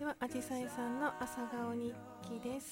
はあじさいさんの朝顔日記です。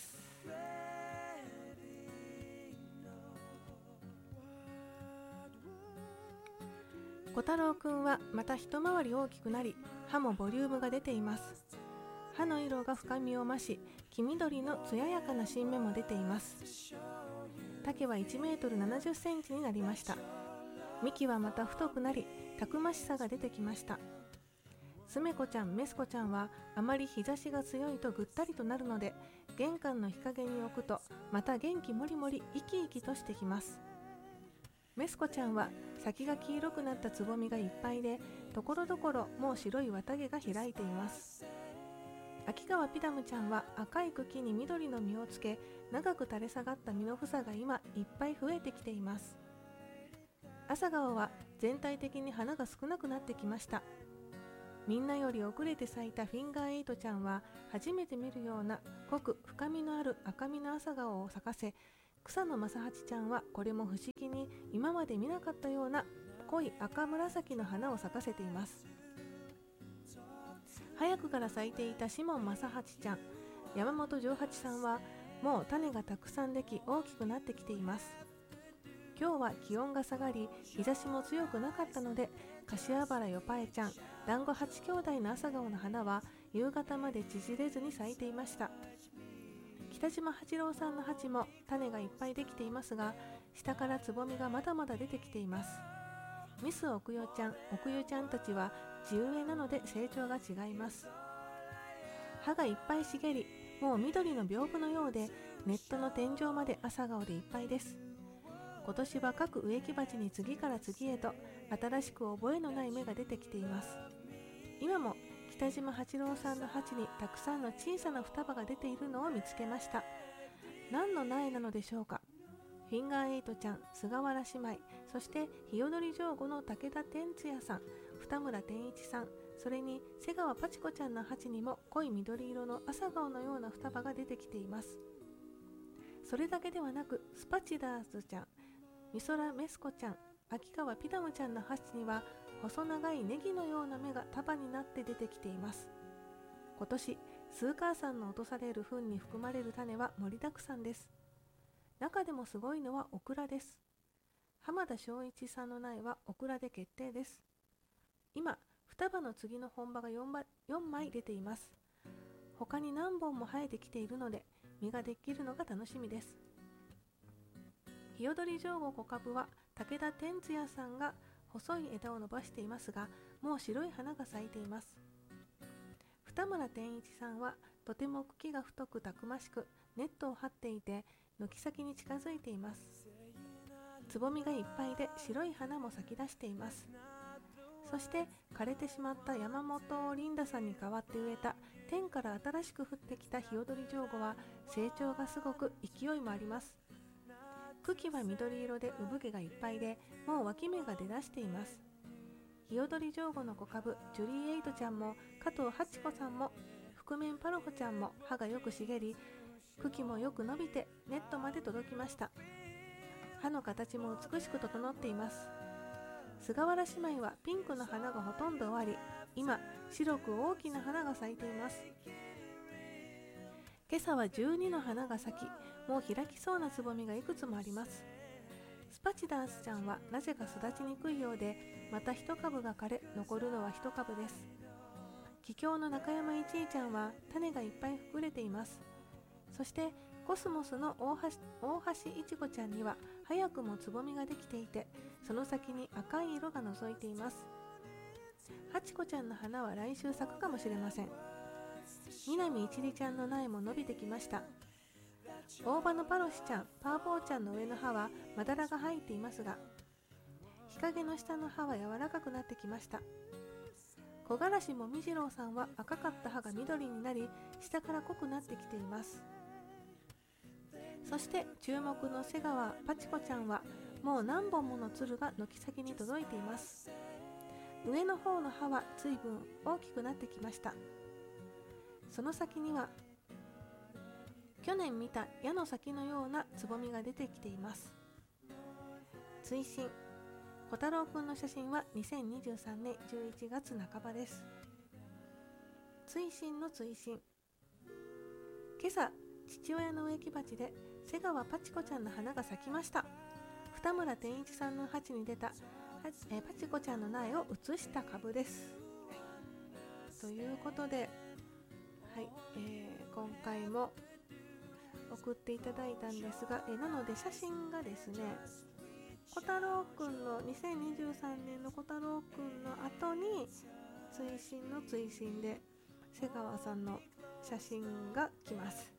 小太郎くんはまた一回り大きくなり、歯もボリュームが出ています。歯の色が深みを増し、黄緑の艶やかな新芽も出ています。丈は1メートル70センチになりました。幹はまた太くなり、たくましさが出てきました。すめこちゃん、めすこちゃんはあまり日差しが強いとぐったりとなるので、玄関の日陰に置くとまた元気もりもり生き生きとしてきます。めすこちゃんは先が黄色くなったつぼみがいっぱいで、ところどころもう白い綿毛が開いています。秋川ピダムちゃんは赤い茎に緑の実をつけ、長く垂れ下がった実の房が今いっぱい増えてきています。朝顔は全体的に花が少なくなってきました。みんなより遅れて咲いたフィンガー8ちゃんは初めて見るような濃く深みのある赤みの朝顔を咲かせ、草野正八ちゃんはこれも不思議に今まで見なかったような濃い赤紫の花を咲かせています。早くから咲いていたシモン正八ちゃん、山本丈八さんはもう種がたくさんでき大きくなってきています。今日は気温が下がり日差しも強くなかったので、柏原よぱえちゃん、団子八兄弟の朝顔の花は夕方まで縮れずに咲いていました。北島八郎さんの鉢も種がいっぱいできていますが、下からつぼみがまだまだ出てきています。ミス奥代ちゃん、奥代ちゃんたちは地植えなので成長が違います。葉がいっぱい茂り、もう緑の屏風のようで、ネットの天井まで朝顔でいっぱいです。今年は各植木鉢に次から次へと新しく覚えのない芽が出てきています。今も北島八郎さんの鉢にたくさんの小さな双葉が出ているのを見つけました。何の苗なのでしょうか。フィンガー8ちゃん、菅原姉妹、そして日踊り上手の武田天津也さん、二村天一さん、それに瀬川パチコちゃんの鉢にも濃い緑色の朝顔のような双葉が出てきています。それだけではなく、スパチダーズちゃん、美空メスコちゃん、秋川ピダムちゃんの鉢には細長いネギのような芽が束になって出てきています。今年スーカーさんの落とされる糞に含まれる種は盛りだくさんです。中でもすごいのはオクラです。浜田正一さんの苗はオクラで決定です。今双葉の次の本葉が4枚出ています。他に何本も生えてきているので実ができるのが楽しみです。日踊り上手小株は武田天津也さんが細い枝を伸ばしていますが、もう白い花が咲いています。二村天一さんはとても茎が太くたくましく、ネットを張っていて軒先に近づいています。つぼみがいっぱいで白い花も咲き出しています。そして枯れてしまった山本リンダさんに代わって植えた天から新しく降ってきた日踊り上手は成長がすごく勢いもあります。茎は緑色で産毛がいっぱいで、もう脇芽が出だしています。日踊り上手の子株ジュリーエイトちゃんも加藤八子さんも覆面パロホちゃんも葉がよく茂り、茎もよく伸びてネットまで届きました。葉の形も美しく整っています。菅原姉妹はピンクの花がほとんど終わり、今白く大きな花が咲いています。今朝は12の花が咲き、もう開きそうなつぼみがいくつもあります。スパチダースちゃんはなぜか育ちにくいようで、また一株が枯れ、残るのは一株です。桔梗の中山一位ちゃんは種がいっぱい膨れています。そしてコスモスの大橋いちごちゃんには早くもつぼみができていて、その先に赤い色が覗いています。ハチコちゃんの花は来週咲くかもしれません。南一里ちゃんの苗も伸びてきました。大葉のパロシちゃん、パーボーちゃんの上の葉はまだらが入っていますが、日陰の下の葉は柔らかくなってきました。木枯らしもみじろうさんは赤かった葉が緑になり、下から濃くなってきています。そして注目の瀬川パチコちゃんはもう何本ものつるが軒先に届いています。上の方の葉は随分大きくなってきました。その先には去年見た矢の先のようなつぼみが出てきています。追伸、小太郎くんの写真は2023年11月半ばです。 追伸の追伸。今朝、父親の植木鉢で瀬川パチコちゃんの花が咲きました。二村天一さんの鉢に出たパチコちゃんの苗を写した株です。ということで、はい、今回も送っていただいたんですが、なので写真がですね、小太郎くんの2023年の小太郎くんの後に追伸の追伸で瀬川さんの写真が来ます。